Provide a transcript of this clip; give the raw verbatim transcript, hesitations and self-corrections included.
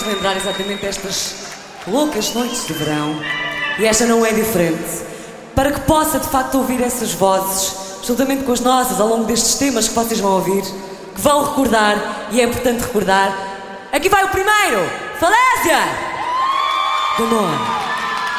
relembrar exatamente estas loucas noites de verão. E esta não é diferente. Para que possa, de facto, ouvir essas vozes, juntamente com as nossas, ao longo destes temas que vocês vão ouvir, que vão recordar, e é importante recordar. Aqui vai o primeiro! Falésia! Do amor.